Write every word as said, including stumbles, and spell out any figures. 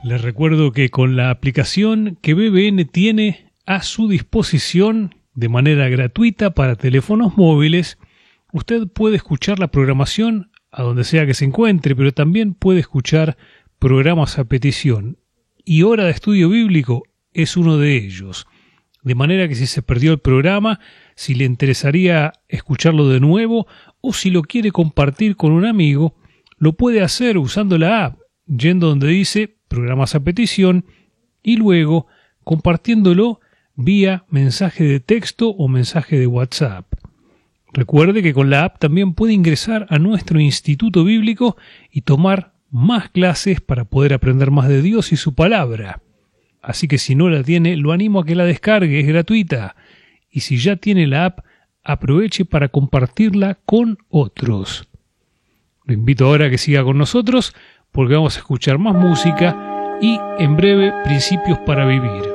Les recuerdo que con la aplicación que B B N tiene a su disposición de manera gratuita para teléfonos móviles, usted puede escuchar la programación a donde sea que se encuentre, pero también puede escuchar programas a petición. Y Hora de Estudio Bíblico es uno de ellos. De manera que si se perdió el programa, si le interesaría escucharlo de nuevo o si lo quiere compartir con un amigo, lo puede hacer usando la app, yendo donde dice programas a petición y luego compartiéndolo vía mensaje de texto o mensaje de WhatsApp. Recuerde que con la app también puede ingresar a nuestro Instituto Bíblico y tomar más clases para poder aprender más de Dios y su palabra. Así que si no la tiene, lo animo a que la descargue, es gratuita. Y si ya tiene la app, aproveche para compartirla con otros. Lo invito ahora a que siga con nosotros porque vamos a escuchar más música y en breve Principios para Vivir.